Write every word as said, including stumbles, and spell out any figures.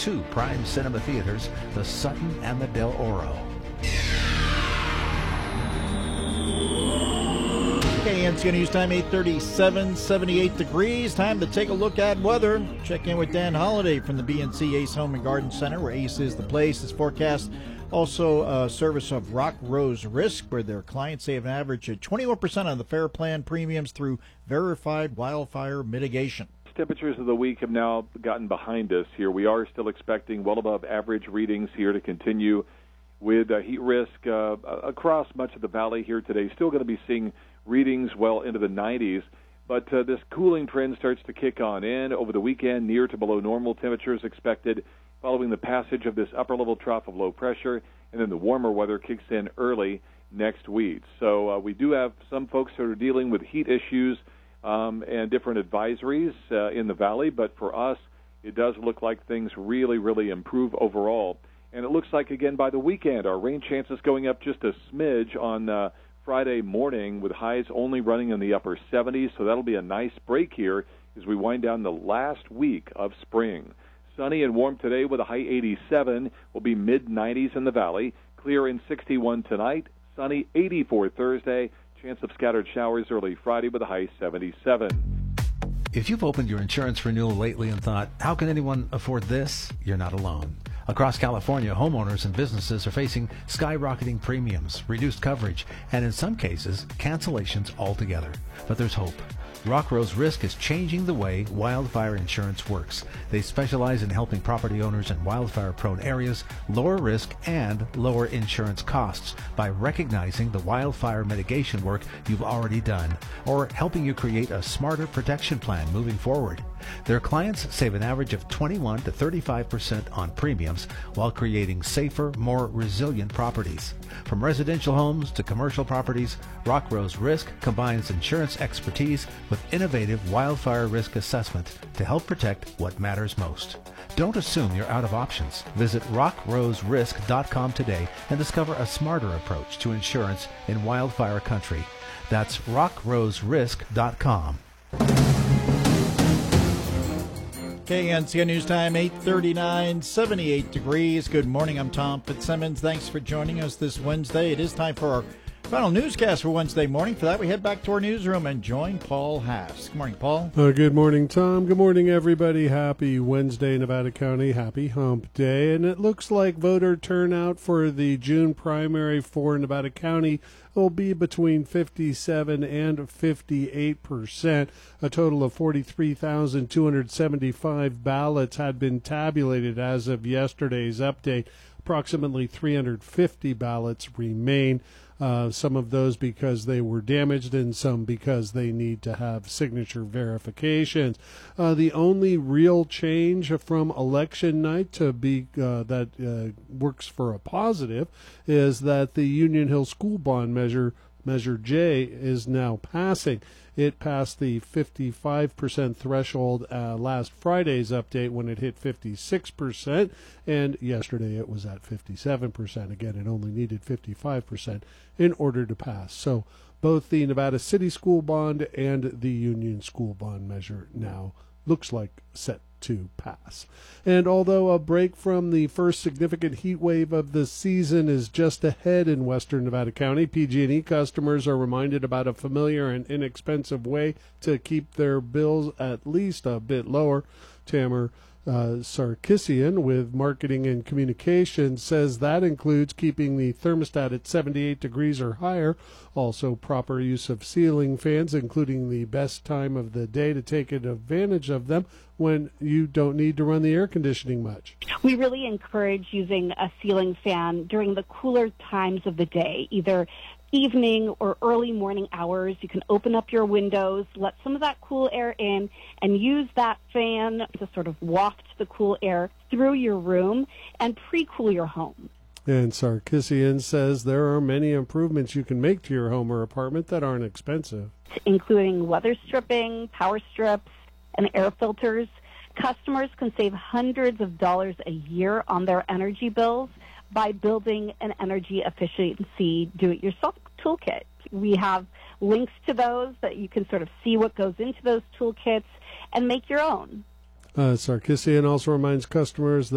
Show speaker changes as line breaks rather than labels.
two prime cinema theaters, the Sutton and the Del Oro.
Okay, N C N News Time, eight thirty-seven, seventy-eight degrees. Time to take a look at weather. Check in with Dan Holliday from the B and C Ace Home and Garden Center, where Ace is the place. This forecast also a service of Rock Rose Risk, where their clients save an average of twenty-one percent on the Fair Plan premiums through verified wildfire mitigation.
Temperatures of the week have now gotten behind us here. We are still expecting well above average readings here to continue with uh, heat risk uh, across much of the valley here today. Still going to be seeing readings well into the nineties, but uh, this cooling trend starts to kick on in over the weekend. Near to below normal temperatures expected following the passage of this upper-level trough of low pressure, and then the warmer weather kicks in early next week. So uh, we do have some folks that are dealing with heat issues um, and different advisories uh, in the valley, but for us, it does look like things really, really improve overall. And it looks like, again, by the weekend, our rain chances going up just a smidge on uh, Friday morning, with highs only running in the upper seventies, so that'll be a nice break here as we wind down the last week of spring. Sunny and warm today with a high eighty-seven. Will be mid nineties in the valley. Clear in sixty-one tonight. Sunny eighty-four Thursday. Chance of scattered showers early Friday with a high seventy-seven.
If you've opened your insurance renewal lately and thought, how can anyone afford this? You're not alone. Across California, homeowners and businesses are facing skyrocketing premiums, reduced coverage, and in some cases, cancellations altogether. But there's hope. Rock Rose Risk is changing the way wildfire insurance works. They specialize in helping property owners in wildfire-prone areas lower risk and lower insurance costs by recognizing the wildfire mitigation work you've already done, or helping you create a smarter protection plan moving forward. Their clients save an average of twenty-one to thirty-five percent on premiums while creating safer, more resilient properties. From residential homes to commercial properties, Rock Rose Risk combines insurance expertise with innovative wildfire risk assessment to help protect what matters most. Don't assume you're out of options. Visit rock rose risk dot com today and discover a smarter approach to insurance in wildfire country. That's rock rose risk dot com.
K N C N News Time, eight thirty-nine, seventy-eight degrees. Good morning, I'm Tom Fitzsimmons. Thanks for joining us this Wednesday. It is time for our final newscast for Wednesday morning. For that, we head back to our newsroom and join Paul Haas. Good morning, Paul.
Uh, good morning, Tom. Good morning, everybody. Happy Wednesday, Nevada County. Happy Hump Day. And it looks like voter turnout for the June primary for Nevada County will be between fifty-seven and fifty-eight percent. A total of forty-three thousand two hundred seventy-five ballots had been tabulated as of yesterday's update. Approximately three hundred fifty ballots remain. Uh, some of those because they were damaged and some because they need to have signature verifications. Uh, the only real change from election night to be uh, that uh, works for a positive is that the Union Hill School Bond Measure, Measure J, is now passing. It passed the fifty-five percent threshold uh, last Friday's update when it hit fifty-six percent, and yesterday it was at fifty-seven percent. Again, it only needed fifty-five percent in order to pass. So both the Nevada City School Bond and the Union School Bond Measure now looks like set to pass. And although a break from the first significant heat wave of the season is just ahead in western Nevada County, P G and E customers are reminded about a familiar and inexpensive way to keep their bills at least a bit lower. Tamer Uh, Sarkisian with Marketing and Communications says that includes keeping the thermostat at seventy-eight degrees or higher, also proper use of ceiling fans, including the best time of the day to take advantage of them when you don't need to run the air conditioning much.
We really encourage using a ceiling fan during the cooler times of the day, either evening or early morning hours. You can open up your windows, let some of that cool air in, and use that fan to sort of waft the cool air through your room and pre-cool your home.
And Sarkisian says there are many improvements you can make to your home or apartment that aren't expensive,
including weather stripping, power strips, and air filters. Customers can save hundreds of dollars a year on their energy bills by building an energy efficiency do-it-yourself toolkit. We have links to those that you can sort of see what goes into those toolkits and make your own.
Uh, Sarkisian also reminds customers that